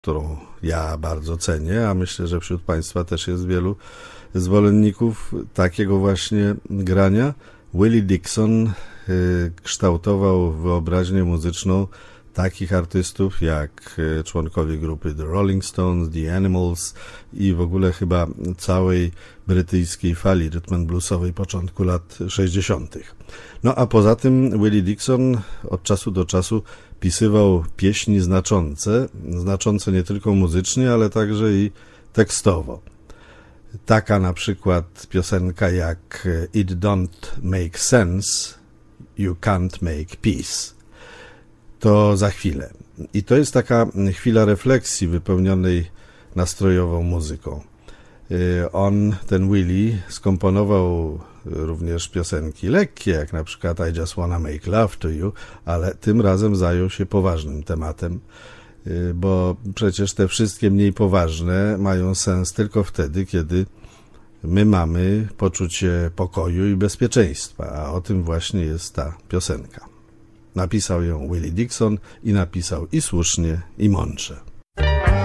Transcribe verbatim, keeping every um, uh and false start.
którą ja bardzo cenię, a myślę, że wśród Państwa też jest wielu zwolenników takiego właśnie grania. Willie Dixon y, kształtował wyobraźnię muzyczną takich artystów jak y, członkowie grupy The Rolling Stones, The Animals i w ogóle chyba całej brytyjskiej fali rhythm and bluesowej początku lat sześćdziesiątych. No a poza tym Willie Dixon od czasu do czasu pisywał pieśni znaczące, znaczące nie tylko muzycznie, ale także i tekstowo. Taka na przykład piosenka jak It Don't Make Sense, You Can't Make Peace. To za chwilę. I to jest taka chwila refleksji wypełnionej nastrojową muzyką. On, ten Willie, skomponował również piosenki lekkie, jak na przykład I Just Wanna Make Love to You, ale tym razem zajął się poważnym tematem, bo przecież te wszystkie mniej poważne mają sens tylko wtedy, kiedy my mamy poczucie pokoju i bezpieczeństwa, a o tym właśnie jest ta piosenka. Napisał ją Willie Dixon i napisał i słusznie, i mądrze.